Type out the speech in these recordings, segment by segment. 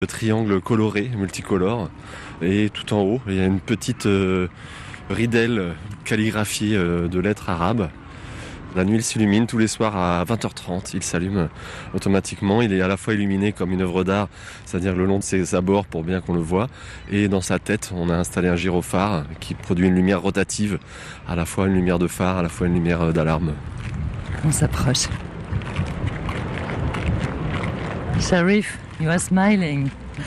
Le triangle coloré, multicolore, et tout en haut, il y a une petite ridelle calligraphiée de lettres arabes. La nuit, il s'illumine tous les soirs à 20h30. Il s'allume automatiquement. Il est à la fois illuminé comme une œuvre d'art, c'est-à-dire le long de ses abords pour bien qu'on le voit. Et dans sa tête, on a installé un gyrophare qui produit une lumière rotative, à la fois une lumière de phare, à la fois une lumière d'alarme. On s'approche. Sharif, you are smiling.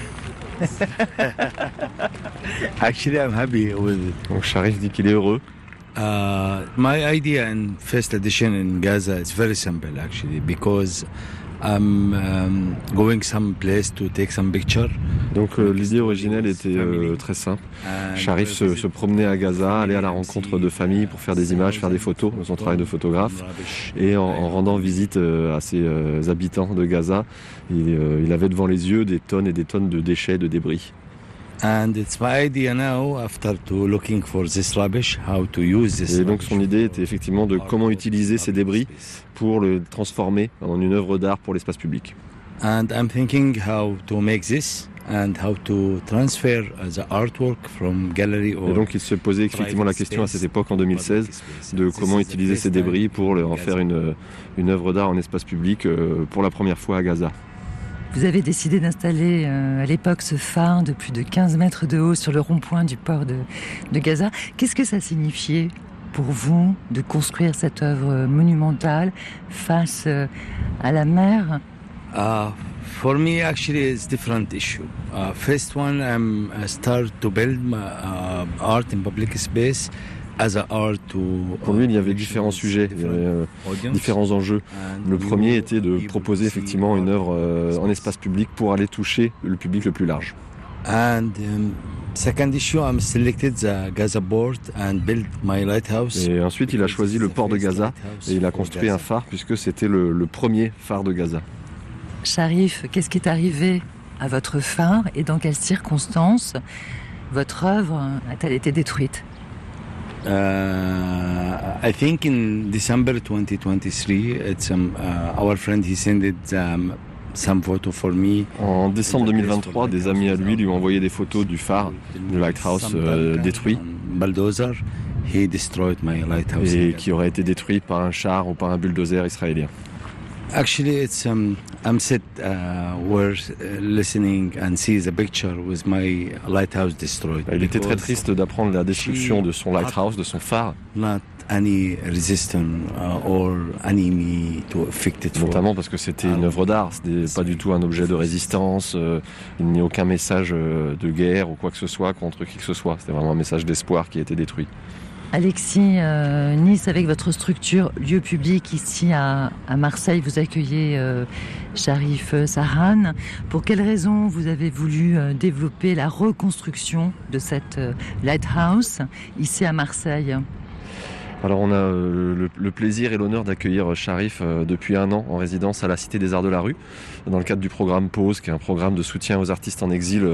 Actually, I'm happy with it. Donc Sharif dit qu'il est heureux. My idea in first edition in Gaza is very simple actually because I'm going some place to take some picture. Donc l'idée originelle était très simple. Sharif se promenait à Gaza, allait à la rencontre de familles pour faire des images, faire des photos, son travail de photographe. Et en rendant visite à ses habitants de Gaza, il avait devant les yeux des tonnes et des tonnes de déchets, de débris. And it's my idea now, after to looking for this rubbish, how to use this. Et donc son idée était effectivement de comment utiliser ces débris pour le transformer en une œuvre d'art pour l'espace public. And I'm thinking how to make this and how to transfer the artwork from gallery or. Et donc il se posait effectivement la question à cette époque en 2016 de comment utiliser ces débris pour en faire une œuvre d'art en espace public pour la première fois à Gaza. Vous avez décidé d'installer à l'époque ce phare de plus de 15 mètres de haut sur le rond-point du port de Gaza. Qu'est-ce que ça signifiait pour vous de construire cette œuvre monumentale face à la mer? For me, actually, it's different issue. First one, I start to build my art in public space. Pour lui, il y avait différents sujets, il y avait différents enjeux. Le premier était de proposer effectivement une œuvre en espace public pour aller toucher le public le plus large. Second issue, I selected the Gaza port and built my lighthouse. Et ensuite, il a choisi le port de Gaza et il a construit un phare puisque c'était le premier phare de Gaza. Sharif, qu'est-ce qui est arrivé à votre phare et dans quelles circonstances votre œuvre a-t-elle été détruite? I think in December 2023, it's our friend he sent it some photo for me. En décembre 2023, des amis à lui ont envoyé des photos du phare, du lighthouse détruit. Bulldozer, he destroyed my lighthouse. Et qui aurait été détruit par un char ou par un bulldozer israélien. Actually, it's I'm sit were listening and see the picture with my lighthouse destroyed. Il était très triste d'apprendre la destruction de son lighthouse, de son phare. Not any resistance or enemy to affect it. Notamment parce que c'était une œuvre d'art, c'était pas du tout un objet de résistance. Il n'y a aucun message de guerre ou quoi que ce soit contre qui que ce soit. C'était vraiment un message d'espoir qui a été détruit. Alexis, Nice, avec votre structure lieu public ici à Marseille, vous accueillez Sharif Sahan. Pour quelles raisons vous avez voulu développer la reconstruction de cette lighthouse ici à Marseille ? Alors on a le plaisir et l'honneur d'accueillir Sharif depuis 1 an en résidence à la Cité des Arts de la Rue, dans le cadre du programme PAUSE, qui est un programme de soutien aux artistes en exil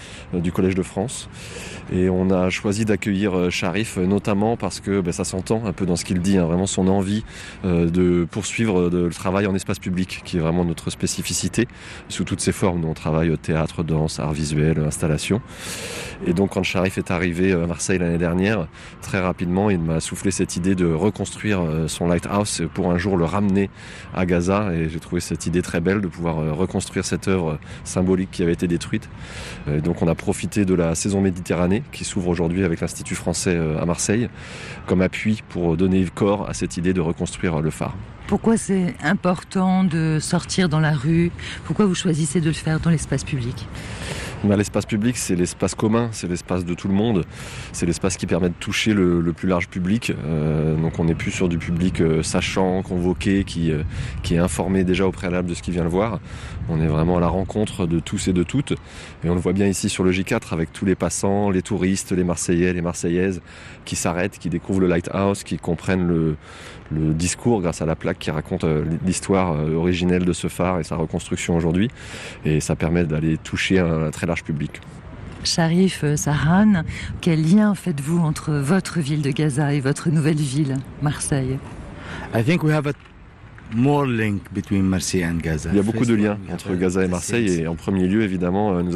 du Collège de France. Et on a choisi d'accueillir Sharif notamment parce que ça s'entend un peu dans ce qu'il dit, vraiment son envie de poursuivre le travail en espace public, qui est vraiment notre spécificité, sous toutes ses formes. Nous on travaille au théâtre, danse, art visuel, installation. Et donc quand Sharif est arrivé à Marseille l'année dernière, très rapidement il m'a soufflé cette idée de reconstruire son lighthouse pour un jour le ramener à Gaza, et j'ai trouvé cette idée très belle de pouvoir reconstruire cette œuvre symbolique qui avait été détruite. Et donc on a profité de la saison Méditerranée qui s'ouvre aujourd'hui avec l'Institut français à Marseille comme appui pour donner corps à cette idée de reconstruire le phare. Pourquoi c'est important de sortir dans la rue ? Pourquoi vous choisissez de le faire dans l'espace public ? L'espace public, c'est l'espace commun, c'est l'espace de tout le monde, c'est l'espace qui permet de toucher le plus large public. Donc on n'est plus sur du public sachant, convoqué, qui est informé déjà au préalable de ce qu'il vient le voir. On est vraiment à la rencontre de tous et de toutes. Et on le voit bien ici sur le J4 avec tous les passants, les touristes, les Marseillais, les Marseillaises qui s'arrêtent, qui découvrent le lighthouse, qui comprennent le discours grâce à la plaque qui raconte l'histoire originelle de ce phare et sa reconstruction aujourd'hui. Et ça permet d'aller toucher un très large public. Sharif Sahan, quel lien faites-vous entre votre ville de Gaza et votre nouvelle ville, Marseille ? I think we have more link between Marseille and Gaza. Il y a beaucoup de First liens one, we have entre Gaza et the Marseille same- et en premier lieu, évidemment, nous